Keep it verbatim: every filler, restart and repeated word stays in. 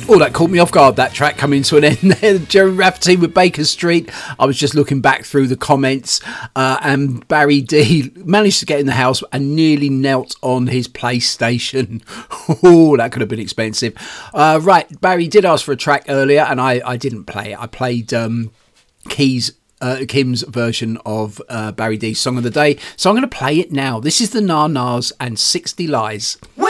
Oh, that caught me off guard, that track coming to an end there. Jerry Rafferty with Baker Street. I was just looking back through the comments uh, and Barry D managed to get in the house and nearly knelt on his PlayStation. Oh, that could have been expensive. Uh, right, Barry did ask for a track earlier and I, I didn't play it. I played um, Keys Uh, Kim's version of uh, Barry D's Song of the Day. So I'm going to play it now. This is the Na-Nas and sixty Lies.